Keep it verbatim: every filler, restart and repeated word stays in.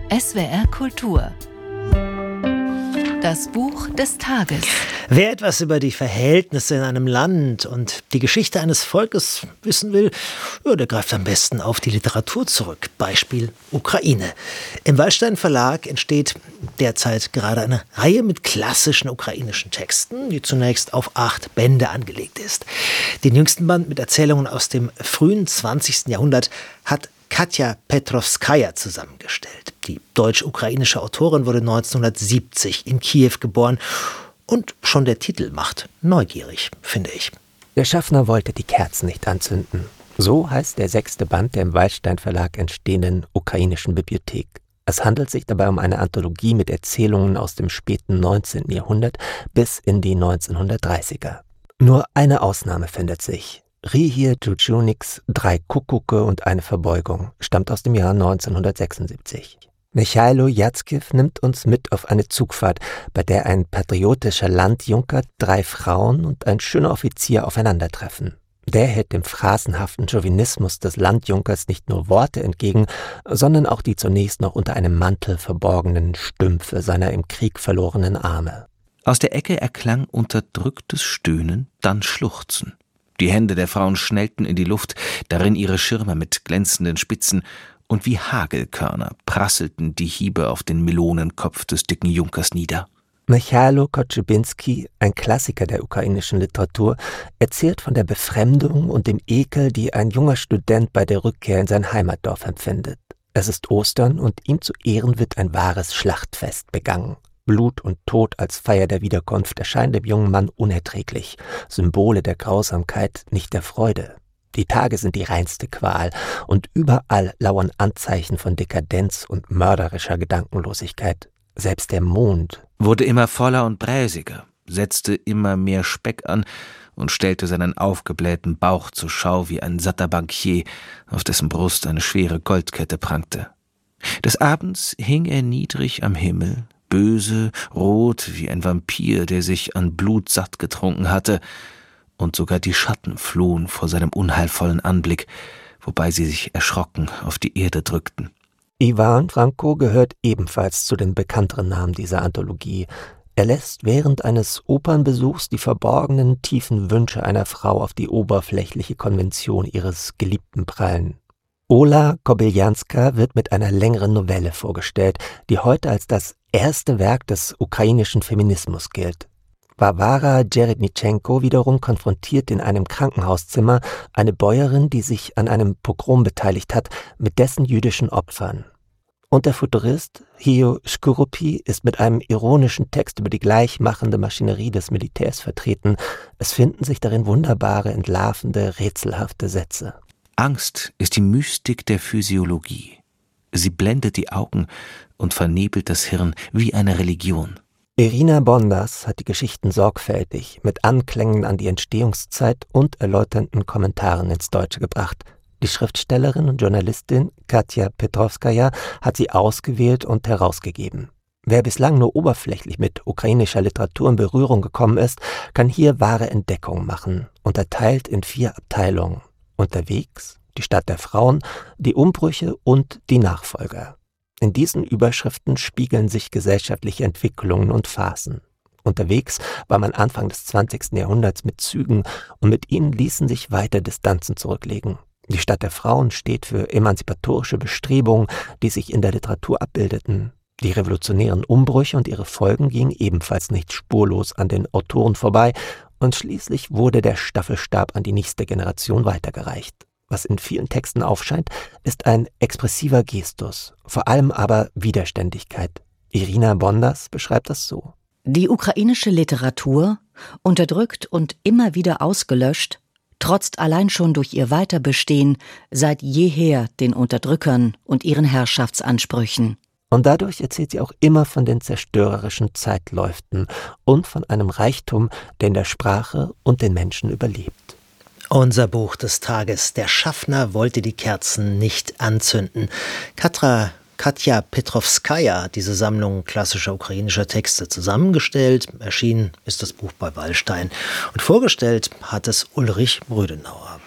S W R Kultur. Das Buch des Tages. Wer etwas über die Verhältnisse in einem Land und die Geschichte eines Volkes wissen will, ja, der greift am besten auf die Literatur zurück. Beispiel Ukraine. Im Wallstein Verlag entsteht derzeit gerade eine Reihe mit klassischen ukrainischen Texten, die zunächst auf acht Bände angelegt ist. Den jüngsten Band mit Erzählungen aus dem frühen zwanzigsten Jahrhundert hat Katja Petrovskaja zusammengestellt. Die deutsch-ukrainische Autorin wurde neunzehnhundertsiebzig in Kiew geboren. Und schon der Titel macht neugierig, finde ich. Der Schaffner wollte die Kerzen nicht anzünden. So heißt der sechste Band der im Wallstein Verlag entstehenden ukrainischen Bibliothek. Es handelt sich dabei um eine Anthologie mit Erzählungen aus dem späten neunzehnten Jahrhundert bis in die neunzehnhundertdreißiger. Nur eine Ausnahme findet sich. Rihir Djudjuniks Drei Kuckucke und eine Verbeugung stammt aus dem Jahr neunzehnhundertsechsundsiebzig. Michailo Jatzkiw nimmt uns mit auf eine Zugfahrt, bei der ein patriotischer Landjunker, drei Frauen und ein schöner Offizier aufeinandertreffen. Der hält dem phrasenhaften Chauvinismus des Landjunkers nicht nur Worte entgegen, sondern auch die zunächst noch unter einem Mantel verborgenen Stümpfe seiner im Krieg verlorenen Arme. Aus der Ecke erklang unterdrücktes Stöhnen, dann Schluchzen. Die Hände der Frauen schnellten in die Luft, darin ihre Schirme mit glänzenden Spitzen, und wie Hagelkörner prasselten die Hiebe auf den Melonenkopf des dicken Junkers nieder. Michailo Koczybinski, ein Klassiker der ukrainischen Literatur, erzählt von der Befremdung und dem Ekel, die ein junger Student bei der Rückkehr in sein Heimatdorf empfindet. Es ist Ostern und ihm zu Ehren wird ein wahres Schlachtfest begangen. Blut und Tod als Feier der Wiederkunft erscheinen dem jungen Mann unerträglich, Symbole der Grausamkeit, nicht der Freude. Die Tage sind die reinste Qual und überall lauern Anzeichen von Dekadenz und mörderischer Gedankenlosigkeit. Selbst der Mond wurde immer voller und bräsiger, setzte immer mehr Speck an und stellte seinen aufgeblähten Bauch zur Schau wie ein satter Bankier, auf dessen Brust eine schwere Goldkette prangte. Des Abends hing er niedrig am Himmel, böse, rot wie ein Vampir, der sich an Blut satt getrunken hatte, und sogar die Schatten flohen vor seinem unheilvollen Anblick, wobei sie sich erschrocken auf die Erde drückten. Iwan Franko gehört ebenfalls zu den bekannteren Namen dieser Anthologie. Er lässt während eines Opernbesuchs die verborgenen, tiefen Wünsche einer Frau auf die oberflächliche Konvention ihres Geliebten prallen. Ola Kobyljanska wird mit einer längeren Novelle vorgestellt, die heute als das erste Werk des ukrainischen Feminismus gilt. Warwara Djerednitschenko wiederum konfrontiert in einem Krankenhauszimmer eine Bäuerin, die sich an einem Pogrom beteiligt hat, mit dessen jüdischen Opfern. Und der Futurist Hio Shkurupi ist mit einem ironischen Text über die gleichmachende Maschinerie des Militärs vertreten. Es finden sich darin wunderbare, entlarvende, rätselhafte Sätze. Angst ist die Mystik der Physiologie. Sie blendet die Augen und vernebelt das Hirn wie eine Religion. Irina Bondas hat die Geschichten sorgfältig mit Anklängen an die Entstehungszeit und erläuternden Kommentaren ins Deutsche gebracht. Die Schriftstellerin und Journalistin Katja Petrovskaja hat sie ausgewählt und herausgegeben. Wer bislang nur oberflächlich mit ukrainischer Literatur in Berührung gekommen ist, kann hier wahre Entdeckungen machen, unterteilt in vier Abteilungen: Unterwegs, die Stadt der Frauen, die Umbrüche und die Nachfolger. In diesen Überschriften spiegeln sich gesellschaftliche Entwicklungen und Phasen. Unterwegs war man Anfang des zwanzigsten Jahrhunderts mit Zügen und mit ihnen ließen sich weite Distanzen zurücklegen. Die Stadt der Frauen steht für emanzipatorische Bestrebungen, die sich in der Literatur abbildeten. Die revolutionären Umbrüche und ihre Folgen gingen ebenfalls nicht spurlos an den Autoren vorbei und schließlich wurde der Staffelstab an die nächste Generation weitergereicht. Was in vielen Texten aufscheint, ist ein expressiver Gestus, vor allem aber Widerständigkeit. Irina Bondas beschreibt das so. Die ukrainische Literatur, unterdrückt und immer wieder ausgelöscht, trotzt allein schon durch ihr Weiterbestehen seit jeher den Unterdrückern und ihren Herrschaftsansprüchen. Und dadurch erzählt sie auch immer von den zerstörerischen Zeitläuften und von einem Reichtum, der in der Sprache und den Menschen überlebt. Unser Buch des Tages. Der Schaffner wollte die Kerzen nicht anzünden. Katra, Katja Petrovskaja hat diese Sammlung klassischer ukrainischer Texte zusammengestellt. Erschienen ist das Buch bei Wallstein. Und vorgestellt hat es Ulrich Brödenauer.